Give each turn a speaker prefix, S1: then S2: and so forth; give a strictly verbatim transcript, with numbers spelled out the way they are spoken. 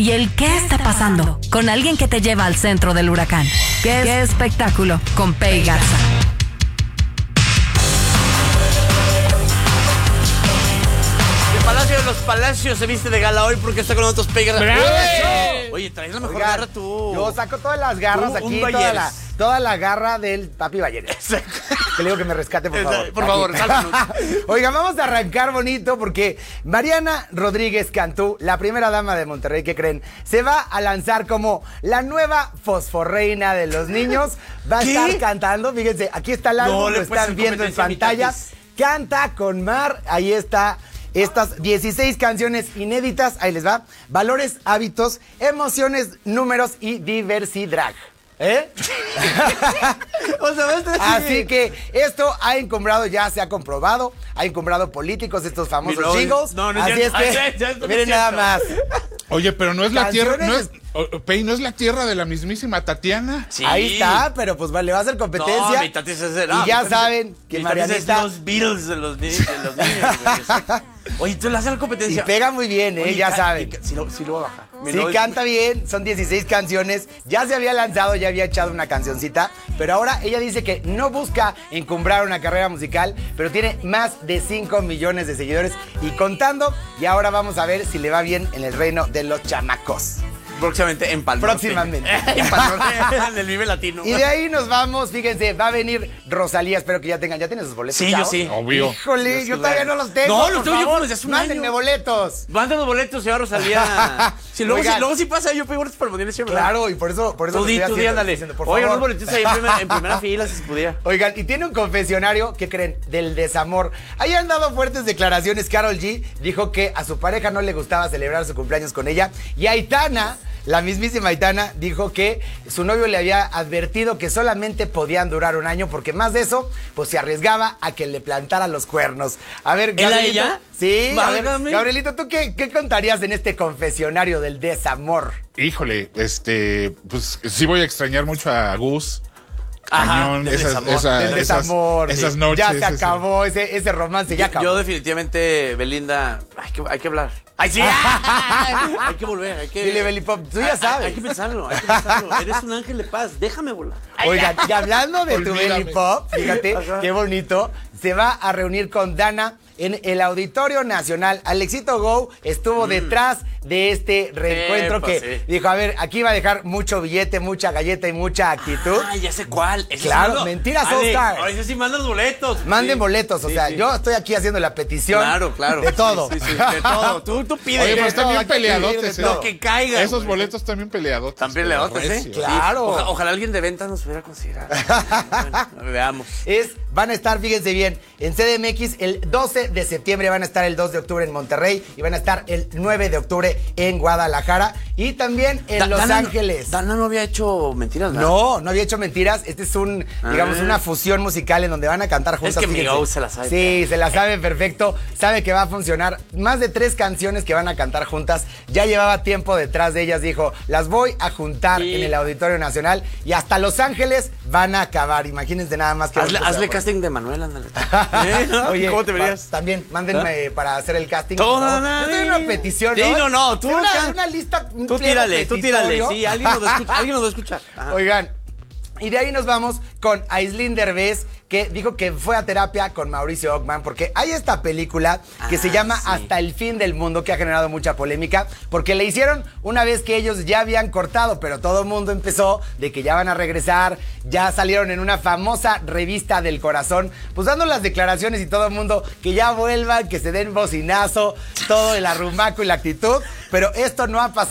S1: ¿Y el qué está pasando? Con alguien que te lleva al centro del huracán. ¿Qué, ¿Qué espectáculo? Con Pei Garza.
S2: El Palacio de los Palacios se viste de gala hoy porque está con nosotros Pei Garza.
S3: ¡Bravo!
S2: Oye, traes la mejor
S3: Oigan,
S2: garra tú.
S3: Yo saco todas las garras
S2: Tú, un
S3: aquí, toda
S2: Bayeres.
S3: la, toda la garra del papi Bayeres. Que le digo que me rescate, por favor.
S2: Por favor, sálvanos.
S3: Oigan, vamos a arrancar bonito porque Mariana Rodríguez Cantú, la primera dama de Monterrey, ¿qué creen? Se va a lanzar como la nueva fosforreina de los niños. Va a
S2: ¿Qué?
S3: estar cantando, fíjense, aquí está el álbum,
S2: No,
S3: lo
S2: le puedes
S3: están
S2: hacer
S3: viendo en
S2: competencia a mi
S3: pantalla.
S2: tatis.
S3: Canta con Mar, ahí está. Estas dieciséis canciones inéditas, ahí les va. Valores, hábitos, emociones, números y diversidad. ¿Eh?
S2: O sea, vas a
S3: Así
S2: decir-
S3: que esto ha encumbrado, ya se ha comprobado, ha encumbrado políticos estos famosos
S2: Mi novio-
S3: jingles.
S2: no, no es
S3: Así
S2: cierto.
S3: es que,
S2: Ay, ya, ya, no es
S3: miren nada más.
S4: Oye, pero no es la tierra, no es,
S3: Canciones-
S4: o- Pei, ¿no es la tierra de la mismísima Tatiana?
S2: Sí.
S3: Ahí está, pero pues vale, va a hacer competencia.
S2: No, mi tatis es el-
S3: y
S2: no,
S3: ya
S2: mi tatis-
S3: saben que
S2: mi tatis es
S3: Marianita
S2: los Beatles de los, ni- de los niños, güey, exacto. Oye, tú le haces la
S3: y
S2: competencia.
S3: pega muy bien, ¿eh?
S2: Oye,
S3: ya
S2: ca-
S3: saben.
S2: y ca- Si lo, si lo baja. Mi
S3: Sí,
S2: novio-
S3: canta bien, son dieciséis canciones, ya se había lanzado, ya había echado una cancioncita, pero ahora ella dice que no busca encumbrar una carrera musical, pero tiene más de cinco millones de seguidores y contando, y ahora vamos a ver si le va bien en el reino de los chamacos.
S2: Próximamente en Pal Norte.
S3: Próximamente.
S2: En Pal Norte, en el Vive Latino.
S3: Y de ahí nos vamos, fíjense, va a venir Rosalía, espero que ya tengan, ¿ya tienen sus boletos?
S2: Sí, yo
S3: chavos?
S2: sí.
S4: Obvio.
S3: Híjole,
S2: Dios
S3: yo
S2: que
S3: todavía
S2: bueno.
S3: no los tengo.
S2: No, los
S3: por
S2: tengo yo
S3: favor,
S2: desde hace un
S3: mándenme
S2: año.
S3: boletos.
S2: Manda los boletos, señora Rosalía. Si luego,
S3: Oigan.
S2: si, luego si pasa, yo pego boletos para el Mundial siempre.
S3: Claro, y por eso, por eso
S2: Tú
S3: lo
S2: di,
S3: estoy
S2: tú di,
S3: haciendo,
S2: ándale.
S3: diciendo, por
S2: Oye,
S3: favor.
S2: unos boletitos ahí en primera, en primera fila, si se pudiera.
S3: Oigan, y tiene un confesionario, ¿qué creen? Del desamor. Ahí han dado fuertes declaraciones. Karol G dijo que a su pareja no le gustaba celebrar su cumpleaños con ella. Y Aitana, la mismísima Aitana, dijo que su novio le había advertido que solamente podían durar un año porque más de eso, pues se arriesgaba a que le plantara los cuernos. A ver,
S2: ¿Él a
S3: Gabrielito.
S2: ella?
S3: Sí, a ver,
S2: Válgame.
S3: Gabrielito, ¿tú qué, qué contarías en este confesionario del desamor?
S4: Híjole, este, pues sí voy a extrañar mucho a Gus.
S2: Ajá,
S4: Cañón,
S2: del
S4: esas,
S2: desamor.
S4: esa-
S3: Del
S4: esas,
S3: desamor.
S4: esas
S3: sí.
S4: noches.
S3: Ya se
S4: ese-
S3: acabó, ese, ese romance ya acabó.
S2: Yo definitivamente, Belinda, hay que, hay que hablar. ¡Ay, sí! hay que volver, hay que...
S3: Dile, Beli Pop, tú ya
S2: Hay-
S3: sabes.
S2: Hay que pensarlo, hay que pensarlo. Eres un ángel de paz, déjame volar.
S3: Oigan, y hablando de tu
S4: Olvídame.
S3: Belly Pop, fíjate,
S2: Ajá.
S3: qué bonito, se va a reunir con Dana en el Auditorio Nacional. Alexito Go estuvo detrás de este reencuentro
S2: Epa,
S3: que
S2: sí.
S3: dijo, a ver, aquí va a dejar mucho billete, mucha galleta y mucha actitud.
S2: Ah, ya sé cuál. Ese
S3: Claro,
S2: sí mando-
S3: mentiras
S2: Ale,
S3: All Stars.
S2: ahora ese sí manda los boletos.
S3: Manden
S2: Sí.
S3: boletos, o
S2: Sí,
S3: sea,
S2: sí.
S3: yo estoy aquí haciendo la petición.
S2: Claro, claro.
S3: De todo.
S2: Sí, sí, sí, de todo. Tú, tú pides.
S4: Oye, pero
S3: de
S4: están
S3: todo,
S4: bien
S3: hay que pedir
S4: peleadotes.
S3: de
S4: ¿eh?
S3: todo.
S2: Lo que caiga.
S4: Esos
S2: güey.
S4: boletos también peleadotes.
S2: Están peleadotes, ¿eh?
S4: Recio.
S3: Claro.
S2: Oja- ojalá alguien de ventas nos pudiera considerar. Bueno, veamos.
S3: Es, van a estar, fíjense bien, en C D M X el doce de septiembre, van a estar el dos de octubre en Monterrey y van a estar el nueve de octubre en Guadalajara y también en
S2: Da-
S3: Los
S2: Dana-
S3: Ángeles.
S2: Dana no había hecho mentiras, ¿verdad?
S3: No, no había hecho mentiras. Este es un, digamos,
S2: Ah.
S3: una fusión musical en donde van a cantar juntas.
S2: que mi
S3: fíjense.
S2: Go se la sabe,
S3: Sí, se la sabe perfecto. Sabe que va a funcionar. Más de tres canciones que van a cantar juntas. Ya llevaba tiempo detrás de ellas. Dijo, las voy a juntar
S2: Sí.
S3: en el Auditorio Nacional y hasta Los Ángeles van a acabar. Imagínense nada más que...
S2: Hazle,
S3: bonito se
S2: hazle
S3: va a poner.
S2: casting de Manuel, ándale. ¿Eh?
S3: Oye,
S2: ¿Cómo te
S3: pa-
S2: verías?
S3: también, mándenme para hacer el casting.
S2: Todo,
S3: por favor.
S2: nadie.
S3: Yo tengo una petición,
S2: Sí, no, no, tú
S3: una,
S2: acá.
S3: una lista, un
S2: Tú
S3: pliego
S2: tírale, tú tírale.
S3: petitorio.
S2: Sí, alguien nos va a escuchar. Alguien nos va a escuchar. Ajá.
S3: Oigan, y de ahí nos vamos con Aislinn Derbez, que dijo que fue a terapia con Mauricio Ockman, porque hay esta película que
S2: Ah,
S3: se llama
S2: sí.
S3: Hasta el fin del mundo, que ha generado mucha polémica, porque le hicieron una vez que ellos ya habían cortado, pero todo el mundo empezó de que ya van a regresar, ya salieron en una famosa revista del corazón, pues dando las declaraciones y todo el mundo que ya vuelvan, que se den bocinazo, todo el arrumaco y la actitud, pero esto no ha pasado.